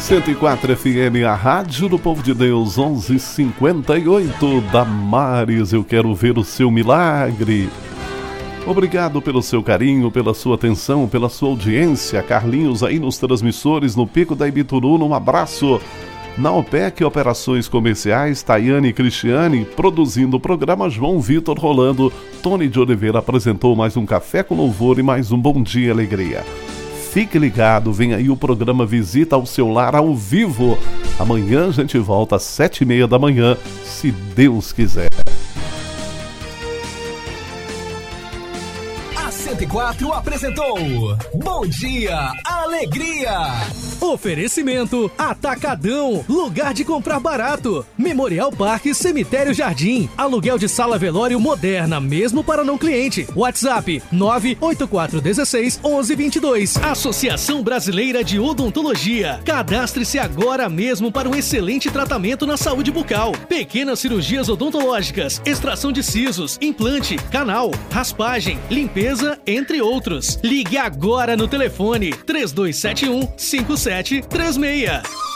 104 FM, a Rádio do Povo de Deus, 11h58. Damares, eu quero ver o seu milagre. Obrigado pelo seu carinho, pela sua atenção, pela sua audiência. Carlinhos aí nos transmissores, no Pico da Ibituruna, um abraço. Na OPEC Operações Comerciais, Tayane e Cristiane produzindo o programa, João Vitor rolando. Tony de Oliveira apresentou mais um Café com Louvor e mais um Bom Dia Alegria. Fique ligado, vem aí o programa Visita ao Seu Lar ao vivo. Amanhã a gente volta às 7h30 da manhã, se Deus quiser. A 104 apresentou Bom Dia Alegria. Oferecimento Atacadão, lugar de comprar barato. Memorial Parque Cemitério Jardim. Aluguel de sala velório moderna, mesmo para não cliente. WhatsApp 984161122. Associação Brasileira de Odontologia. Cadastre-se agora mesmo para um excelente tratamento na saúde bucal. Pequenas cirurgias odontológicas, extração de sisos, implante, canal, raspagem, limpeza, entre outros. Ligue agora no telefone 3271-5736.